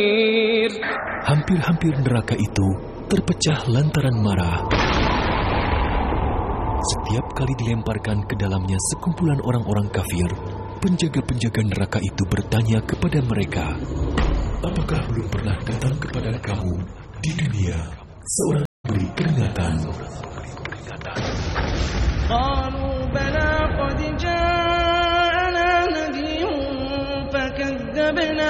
Hampir-hampir neraka itu terpecah lantaran marah. Setiap kali dilemparkan ke dalamnya sekumpulan orang-orang kafir, penjaga-penjaga neraka itu bertanya kepada mereka, "Apakah belum pernah datang kepada kamu di dunia seorang beri peringatan?"